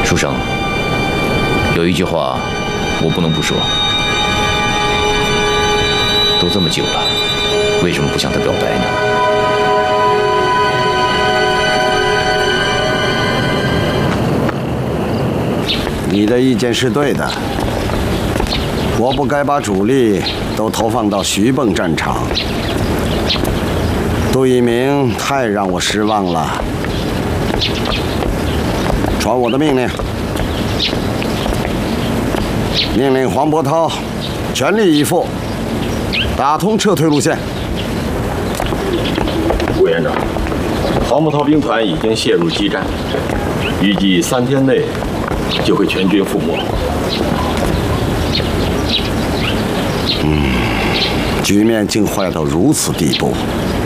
书生，有一句话我不能不说。都这么久了，为什么不向他表白呢？ 你的意见是对的，我不该把主力都投放到徐蚌战场。杜一鸣太让我失望了，传我的命令，命令黄伯韬全力以赴，打通撤退路线。 委员长，黄伯韬兵团已经陷入激战，预计3天内就会全军覆没。 局面竟坏到如此地步，